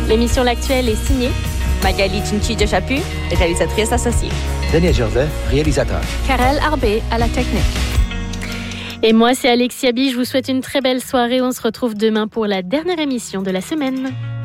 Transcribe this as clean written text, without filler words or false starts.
L'émission L'Actuelle est signée Magali Cinci-Chapu, réalisatrice associée. Daniel Joseph, réalisateur. Karel Arbé à la technique. Et moi, c'est Alexia Bi. Je vous souhaite une très belle soirée. On se retrouve demain pour la dernière émission de la semaine.